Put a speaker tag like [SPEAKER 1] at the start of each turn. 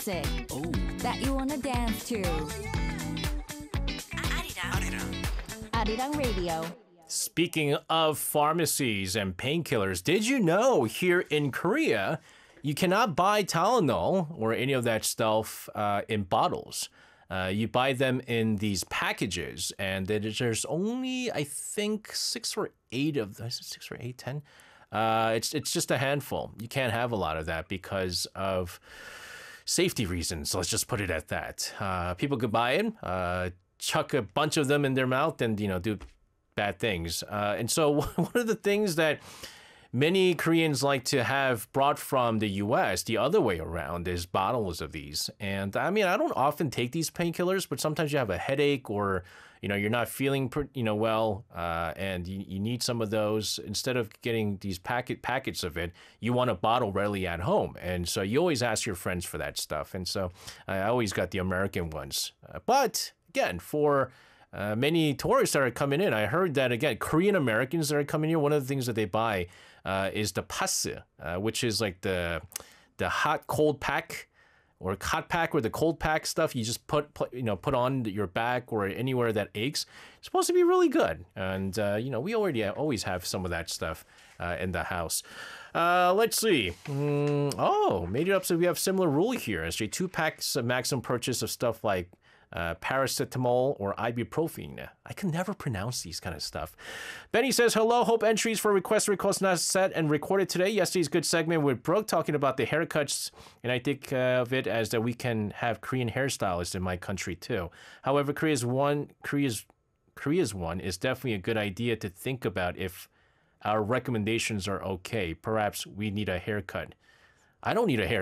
[SPEAKER 1] music that you wanna dance to. Arirang Radio.
[SPEAKER 2] Speaking of pharmacies and painkillers, did you know here in Korea, you cannot buy Tylenol or any of that stuff in bottles. You buy them in these packages, and there's only, I think, 6 or 8 of those. 6 or 8, 10? It's just a handful. You can't have a lot of that because of safety reasons. Let's just put it at that. People could buy it, chuck a bunch of them in their mouth, and do bad things. And so one of the things that many Koreans like to have brought from the US the other way around is bottles of these. And I mean, I don't often take these painkillers, but sometimes you have a headache or, you're not feeling, well, and you need some of those. Instead of getting these packets of it, you want a bottle readily at home. And so you always ask your friends for that stuff. And so I always got the American ones. But again, for many tourists that are coming in, I heard that, again, Korean Americans that are coming here, one of the things that they buy is the pass, which is like the hot cold pack or hot pack or the cold pack stuff. You just put on your back or anywhere that aches. It's supposed to be really good. And, we always have some of that stuff in the house. Let's see. Made it up so we have similar rule here. SJ, 2 packs of maximum purchase of stuff like paracetamol or ibuprofen. I can never pronounce these kind of stuff. Benny says, hello, hope entries for request not set and recorded today. Yesterday's good segment with Brooke talking about the haircuts, and I think of it as that we can have Korean hairstylists in my country too. However, Korea's one is definitely a good idea to think about if our recommendations are okay. Perhaps we need a haircut. I don't need a haircut.